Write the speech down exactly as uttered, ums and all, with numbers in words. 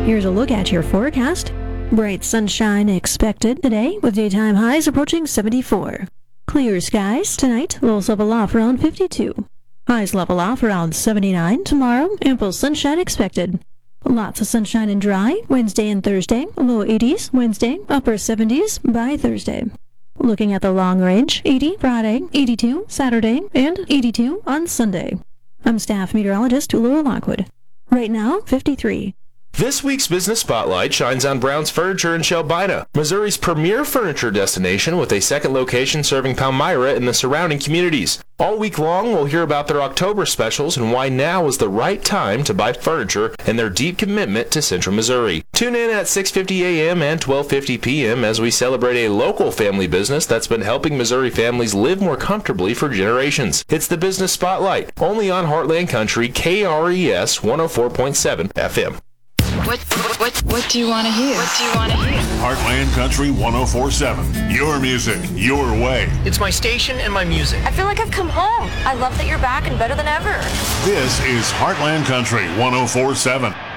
Here's a look at your forecast. Bright sunshine expected today with daytime highs approaching seventy-four. Clear skies tonight, lows level off around fifty-two. Highs level off around seventy-nine tomorrow, ample sunshine expected. Lots of sunshine and dry Wednesday and Thursday, low eighties Wednesday, upper seventies by Thursday. Looking at the long range, eighty Friday, eighty-two Saturday, and eighty-two on Sunday. I'm staff meteorologist Laura Lockwood. Right now, fifty-three. This week's Business Spotlight shines on Brown's Furniture in Shelbina, Missouri's premier furniture destination with a second location serving Palmyra and the surrounding communities. All week long, we'll hear about their October specials and why now is the right time to buy furniture and their deep commitment to Central Missouri. Tune in at six fifty a.m. and twelve fifty p.m. as we celebrate a local family business that's been helping Missouri families live more comfortably for generations. It's the Business Spotlight, only on Heartland Country, K R E S one oh four point seven F M. What, what, what, what do you want to hear? What do you want to hear? Heartland Country one oh four point seven. Your music, your way. It's my station and my music. I feel like I've come home. I love that you're back and better than ever. This is Heartland Country one oh four point seven.